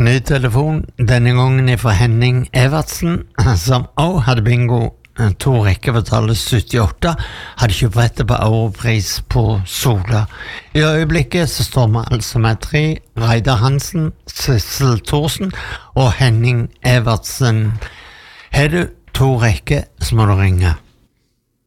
Ny telefon, denne gangen fra Henning Evertsen, som også hadde bingo 2 rekker for tallet 78, hadde kjøpt rettet på Europris på Sola. I øyeblikket så står vi altså med 3, Reidar Hansen, Sissel Thorsen og Henning Evertsen. Har du 2 rekker, så må du ringe.